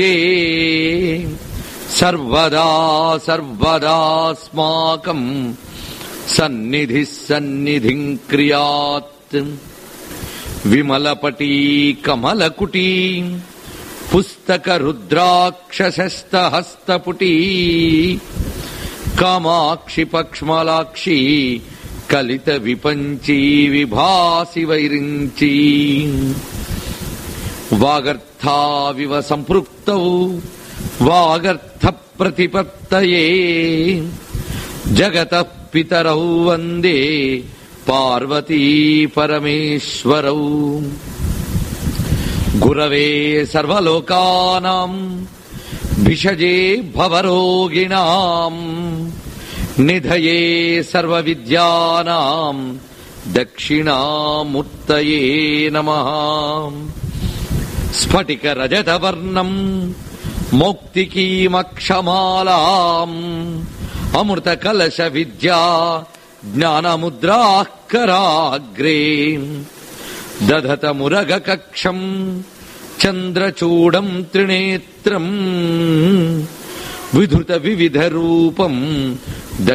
సర్వదా సర్వదాస్మాకం సన్నిధి సన్నిధిం క్రియాత్. విమలపటీ కమలకుటీ పుస్తక రుద్రాక్షశస్తహస్తపుటీ కామాక్షి పక్ష్మలాక్షి కలిత విపంచీ విభాసి వైరించీ. వాగర్థావివ సంపృక్తౌ వాగర్థ ప్రతిపత్తయే జగతః పితరౌ వందే పార్వతీ పరమేశ్వరౌ. గురవే సర్వలోకానాం భిషజే భవరోగిణాం నిధయే సర్వవిద్యానాం దక్షిణామూర్తయే నమః. స్ఫటిక రజతవర్ణం మౌక్తికీమక్షమాలాం అమృత కలశ విద్యా జ్ఞానముద్రాః కరాగ్రే. దధత మురగ కక్షం చంద్రచూడం త్రినేత్రం విధృత వివిధ రూపం